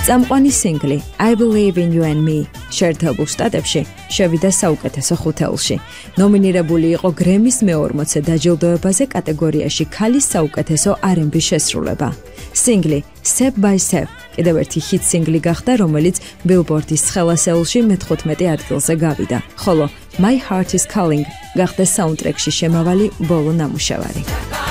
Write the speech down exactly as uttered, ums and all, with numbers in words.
წამყვანი სინგლი I Believe in You and Me შეერთებულ შტატებში შევიდა საუკეთესო ხუთეულში. ნომინირებული იყო გრემის მეორმოცე დაჯილდოებაზე კატეგორიაში ქალის საუკეთესო არ ენდ ბი შესრულება. სინგლი Step by Step კიდევ ერთი ჰიტ სინგლი გახდა, რომელიც Billboard-ის ცხელასეულში მეთხუთმეტე ადგილზე გავიდა, ხოლო My Heart is Calling გახდა საუნდტრეკში შემავალი ბოლო ნამუშევარი.